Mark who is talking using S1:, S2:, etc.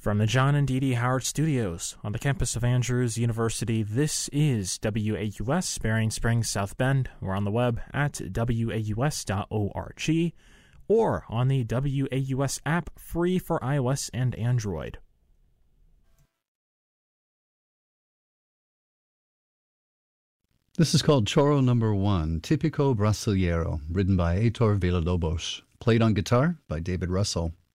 S1: From the John and Dee Dee Howard Studios on the campus of Andrews University, this is WAUS, Berrien Springs, South Bend. We're on the web at waus.org or on the WAUS app, free for iOS and Android.
S2: This is called Choro Number 1, Típico Brasileiro, written by Heitor Villa-Lobos, played on guitar by David Russell.